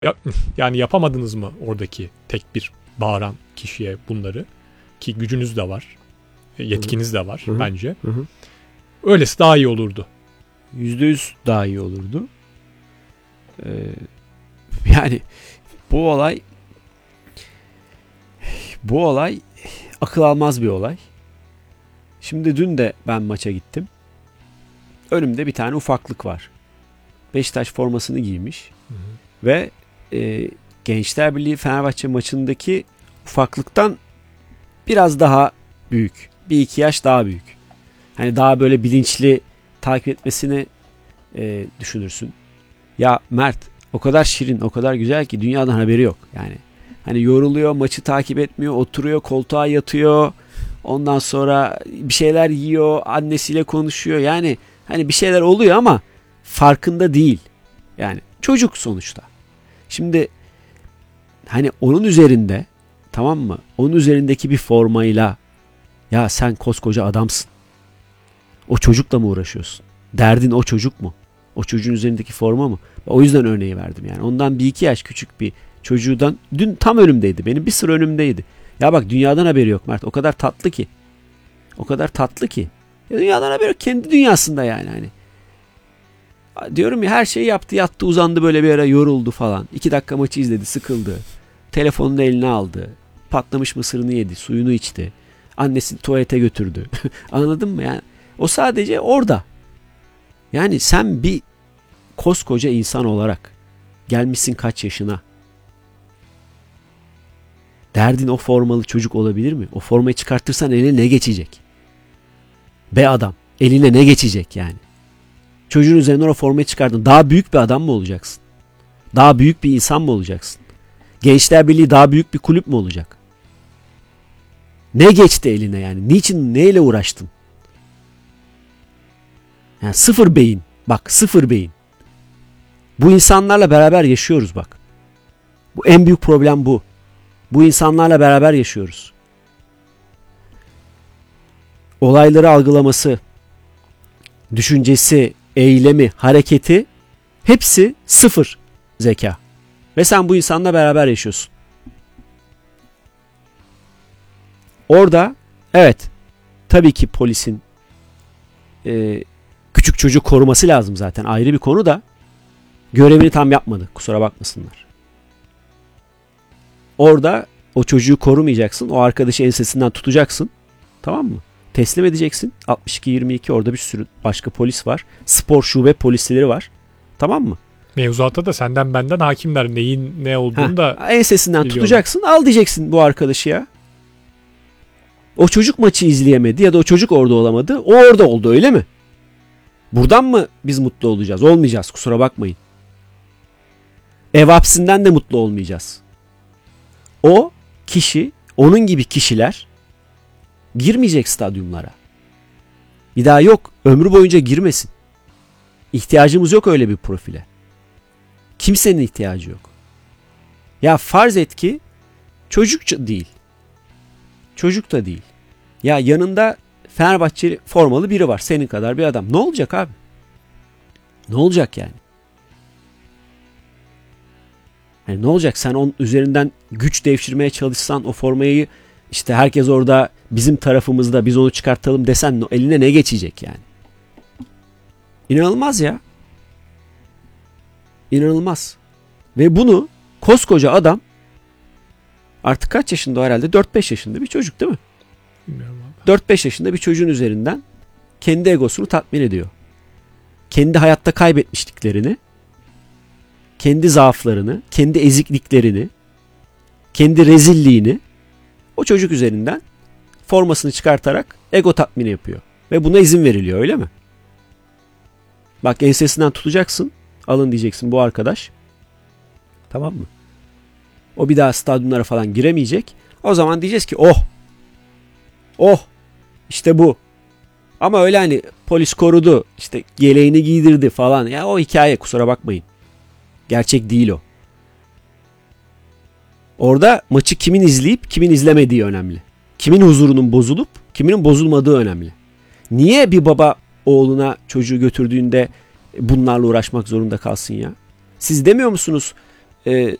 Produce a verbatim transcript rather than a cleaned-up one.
Ya, yani yapamadınız mı oradaki tek bir bağıran kişiye bunları? Ki gücünüz de var. Yetkiniz de var Hı hı. bence. Hı hı. Öylesi daha iyi olurdu. Yüzde yüz daha iyi olurdu. Ee, yani bu olay bu olay akıl almaz bir olay. Şimdi dün de ben maça gittim. Önümde bir tane ufaklık var. Beşiktaş formasını giymiş. Hı hı. Ve e, Gençler Birliği Fenerbahçe maçındaki ufaklıktan biraz daha büyük. Bir iki yaş daha büyük. Hani daha böyle bilinçli takip etmesini e, düşünürsün. Ya Mert o kadar şirin, o kadar güzel ki dünyadan haberi yok. Yani hani yoruluyor, maçı takip etmiyor, oturuyor, koltuğa yatıyor. Ondan sonra bir şeyler yiyor, annesiyle konuşuyor. Yani hani bir şeyler oluyor ama farkında değil. Yani çocuk sonuçta. Şimdi hani onun üzerinde, tamam mı? Onun üzerindeki bir formayla ya sen koskoca adamsın. O çocukla mı uğraşıyorsun? Derdin o çocuk mu? O çocuğun üzerindeki forma mı? O yüzden örneği verdim yani. Ondan bir iki yaş küçük bir çocuğundan dün tam önümdeydi. Benim bir sıra önümdeydi. Ya bak dünyadan haberi yok Mert. O kadar tatlı ki. O kadar tatlı ki. Ya dünyadan haberi yok. Kendi dünyasında yani. Hani. Diyorum ya her şeyi yaptı, yattı, uzandı böyle bir ara yoruldu falan. İki dakika maçı izledi, sıkıldı. Telefonunu eline aldı. Patlamış mısırını yedi, suyunu içti. Annesini tuvalete götürdü. Anladın mı yani? O sadece orada. Yani sen bir koskoca insan olarak gelmişsin kaç yaşına. Derdin o formalı çocuk olabilir mi? O formayı çıkartırsan eline ne geçecek? Be adam, eline ne geçecek yani? Çocuğun üzerinden o formayı çıkardın. Daha büyük bir adam mı olacaksın? Daha büyük bir insan mı olacaksın? Gençler Birliği daha büyük bir kulüp mü olacak? Ne geçti eline yani? Niçin, neyle uğraştın? Yani sıfır beyin. Bak sıfır beyin. Bu insanlarla beraber yaşıyoruz bak. Bu en büyük problem bu. Bu insanlarla beraber yaşıyoruz. Olayları algılaması, düşüncesi, eylemi, hareketi hepsi sıfır zeka. Ve sen bu insanla beraber yaşıyorsun. Orada evet tabii ki polisin e, küçük çocuk koruması lazım zaten ayrı bir konu da görevini tam yapmadı. Kusura bakmasınlar. Orada o çocuğu korumayacaksın. O arkadaşı ensesinden tutacaksın. Tamam mı? Teslim edeceksin. altmış iki yirmi iki orada bir sürü başka polis var. Spor şube polisleri var. Tamam mı? Mevzuata da senden benden hakimler. Neyin ne olduğunu ha, da ensesinden biliyorlar. tutacaksın. Al diyeceksin bu arkadaşı ya. O çocuk maçı izleyemedi ya da o çocuk orada olamadı. O orada oldu öyle mi? Buradan mı biz mutlu olacağız? Olmayacağız kusura bakmayın. Ev hapsinden de mutlu olmayacağız. O kişi, onun gibi kişiler girmeyecek stadyumlara. Bir daha yok. Ömrü boyunca girmesin. İhtiyacımız yok öyle bir profile. Kimsenin ihtiyacı yok. Ya farz et ki çocuk değil. Çocuk da değil. Ya yanında Fenerbahçeli formalı biri var. Senin kadar bir adam. Ne olacak abi? Ne olacak yani? Yani ne olacak? Sen onun üzerinden güç devşirmeye çalışsan o formayı işte herkes orada bizim tarafımızda biz onu çıkartalım desen eline ne geçecek yani? İnanılmaz ya. İnanılmaz. Ve bunu koskoca adam artık kaç yaşında herhalde? dört beş yaşında bir çocuk değil mi? Bilmiyorum abi. dört beş yaşında bir çocuğun üzerinden kendi egosunu tatmin ediyor. Kendi hayatta kaybetmişliklerini, kendi zaaflarını, kendi ezikliklerini, kendi rezilliğini o çocuk üzerinden formasını çıkartarak ego tatmini yapıyor. Ve buna izin veriliyor öyle mi? Bak ensesinden tutacaksın. Alın diyeceksin bu arkadaş. Tamam mı? O bir daha stadyumlara falan giremeyecek. O zaman diyeceğiz ki oh. Oh. İşte bu. Ama öyle hani polis korudu. İşte yeleğini giydirdi falan. Ya o hikaye kusura bakmayın. Gerçek değil o. Orada maçı kimin izleyip kimin izlemediği önemli. Kimin huzurunun bozulup kiminin bozulmadığı önemli. Niye bir baba oğluna çocuğu götürdüğünde bunlarla uğraşmak zorunda kalsın ya? Siz demiyor musunuz e,